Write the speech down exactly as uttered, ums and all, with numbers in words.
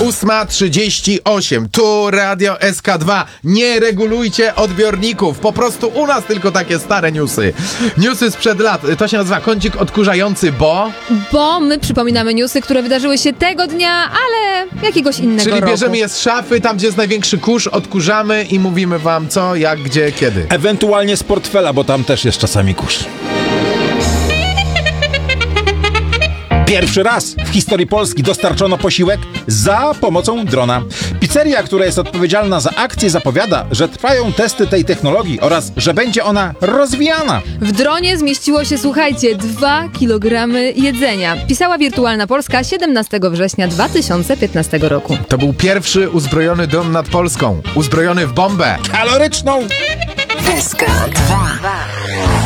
ósma trzydzieści osiem. Tu Radio S K dwa. Nie regulujcie odbiorników. Po prostu u nas tylko takie stare newsy. Newsy sprzed lat. To się nazywa kącik odkurzający, bo... Bo my przypominamy newsy, które wydarzyły się tego dnia, ale jakiegoś innego Czyli roku. bierzemy je z szafy, tam gdzie jest największy kurz, odkurzamy i mówimy wam co, jak, gdzie, kiedy. Ewentualnie z portfela, bo tam też jest czasami kurz. Pierwszy raz w historii Polski dostarczono posiłek za pomocą drona. Pizzeria, która jest odpowiedzialna za akcję, zapowiada, że trwają testy tej technologii oraz że będzie ona rozwijana. W dronie zmieściło się, słuchajcie, dwa kilogramy jedzenia. Pisała Wirtualna Polska siedemnastego września dwa tysiące piętnastego roku. To był pierwszy uzbrojony dron nad Polską. Uzbrojony w bombę. Kaloryczną! S K dwa.